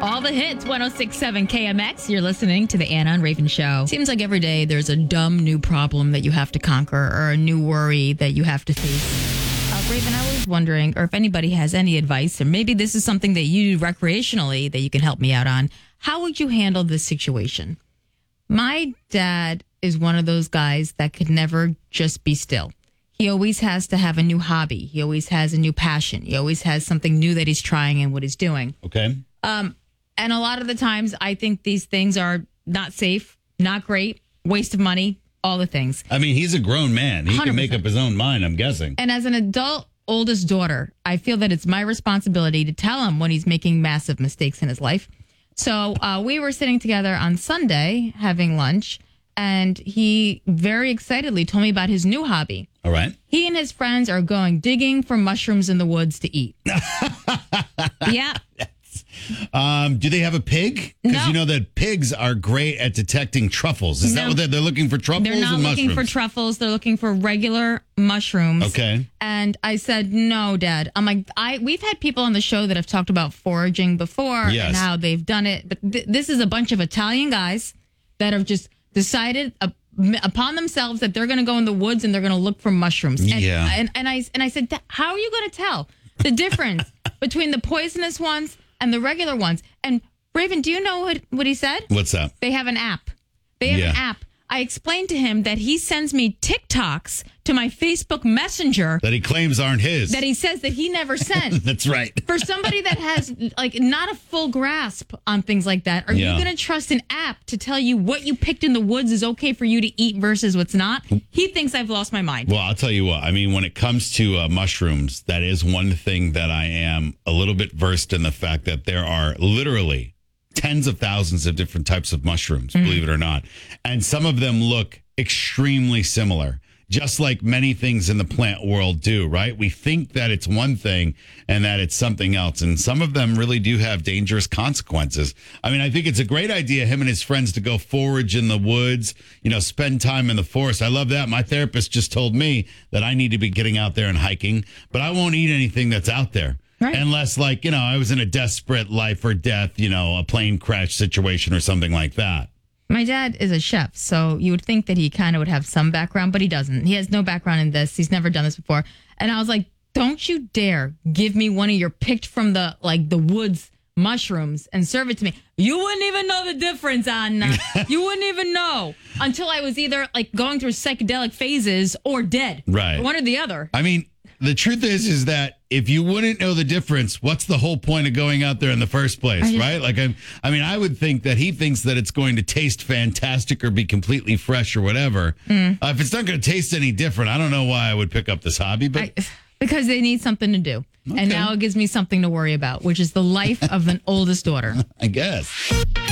All the hits, 106.7 KMX. You're listening to the Anna and Raven Show. Seems like every day there's a dumb new problem that you have to conquer or a new worry that you have to face. Raven, I was wondering, or if anybody has any advice, or maybe this is something that you do recreationally that you can help me out on. How would you handle this situation? My dad is one of those guys that could never just be still. He always has to have a new hobby. He always has a new passion. He always has something new that he's trying and what he's doing. Okay. And a lot of the times, I think these things are not safe, not great, waste of money, all the things. I mean, he's a grown man. He 100%. Can make up his own mind, I'm guessing. And as an adult oldest daughter, I feel that it's my responsibility to tell him when he's making massive mistakes in his life. So we were sitting together on Sunday having lunch, and he very excitedly told me about his new hobby. All right. He and his friends are going digging for mushrooms in the woods to eat. Yeah. Do they have a pig? Because No. you know that pigs are great at detecting truffles. Is that what they're looking for? Truffles They're not and looking mushrooms? for truffles. They're looking for regular mushrooms. Okay. And I said, no, Dad. I'm like, we've had people on the show that have talked about foraging before Yes. and how they've done it. But this is a bunch of Italian guys that have just decided upon themselves that they're going to go in the woods and they're going to look for mushrooms. And, Yeah. And I said, how are you going to tell the difference between the poisonous ones and the regular ones? And Raven, do you know what he said? What's that? They have an app. They have an app. I explained to him that he sends me TikToks to my Facebook Messenger That he claims aren't his. that he says that he never sent. That's right. For somebody that has like not a full grasp on things like that, are you going to trust an app to tell you what you picked in the woods is okay for you to eat versus what's not? He thinks I've lost my mind. Well, I'll tell you what. I mean, when it comes to mushrooms, that is one thing that I am a little bit versed in, the fact that there are literally tens of thousands of different types of mushrooms, believe it or not. And some of them look extremely similar, just like many things in the plant world do, right? We think that it's one thing and that it's something else. And some of them really do have dangerous consequences. I mean, I think it's a great idea, him and his friends, to go forage in the woods, spend time in the forest. I love that. My therapist just told me that I need to be getting out there and hiking, but I won't eat anything that's out there. Right. Unless, I was in a desperate life or death, a plane crash situation or something like that. My dad is a chef, so you would think that he kind of would have some background, but he doesn't. He has no background in this. He's never done this before. And I was like, don't you dare give me one of your picked from the woods mushrooms and serve it to me. You wouldn't even know the difference, Anna. You wouldn't even know until I was either going through psychedelic phases or dead. Right. One or the other. I mean, the truth is that if you wouldn't know the difference, what's the whole point of going out there in the first place, right? I would think that he thinks that it's going to taste fantastic or be completely fresh or whatever. If it's not going to taste any different, I don't know why I would pick up this hobby, but because they need something to do. Okay. And now it gives me something to worry about, which is the life of an oldest daughter. I guess.